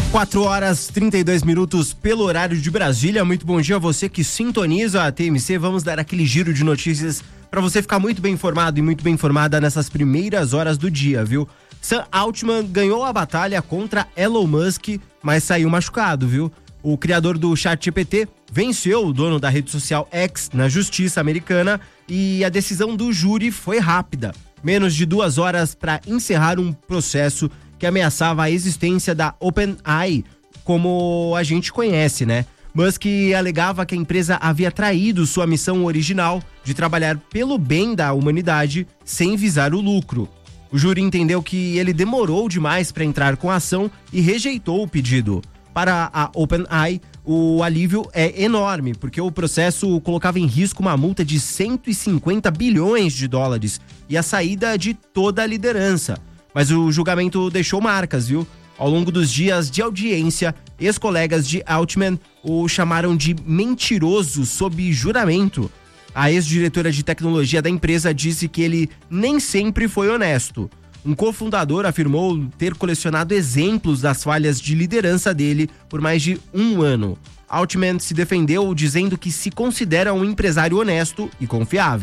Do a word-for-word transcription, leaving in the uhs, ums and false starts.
quatro horas e trinta e dois minutos pelo horário de Brasília. Muito bom dia a você que sintoniza a T M C. Vamos dar aquele giro de notícias para você ficar muito bem informado e muito bem informada nessas primeiras horas do dia, viu? Sam Altman ganhou a batalha contra Elon Musk, mas saiu machucado, viu? O criador do ChatGPT venceu o dono da rede social X na justiça americana e a decisão do júri foi rápida. Menos de duas horas para encerrar um processo que ameaçava a existência da OpenAI, como a gente conhece, né? Musk alegava que a empresa havia traído sua missão original de trabalhar pelo bem da humanidade sem visar o lucro. O júri entendeu que ele demorou demais para entrar com a ação e rejeitou o pedido. Para a OpenAI, o alívio é enorme, porque o processo colocava em risco uma multa de cento e cinquenta bilhões de dólares e a saída de toda a liderança. Mas o julgamento deixou marcas, viu? Ao longo dos dias de audiência, ex-colegas de Altman o chamaram de mentiroso sob juramento. A ex-diretora de tecnologia da empresa disse que ele nem sempre foi honesto. Um cofundador afirmou ter colecionado exemplos das falhas de liderança dele por mais de um ano. Altman se defendeu dizendo que se considera um empresário honesto e confiável.